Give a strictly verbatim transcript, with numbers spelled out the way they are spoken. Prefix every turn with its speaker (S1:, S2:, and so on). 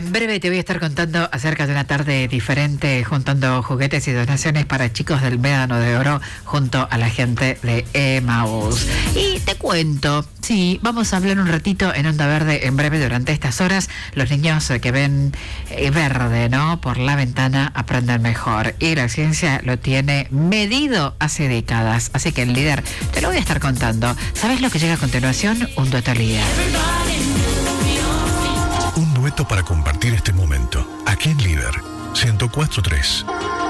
S1: En breve te voy a estar contando acerca de una tarde diferente, juntando juguetes y donaciones para chicos del Médano de Oro junto a la gente de Emmaus. Y te cuento, sí, vamos a hablar un ratito en Onda Verde en breve durante estas horas. Los niños que ven eh, verde, ¿no? Por la ventana aprenden mejor. Y la ciencia lo tiene medido hace décadas. Así que el líder te lo voy a estar contando. ¿Sabes lo que llega a continuación? Un dueto líder.
S2: Un dueto para compartir este momento. Aquí en Líder ciento cuatro punto tres.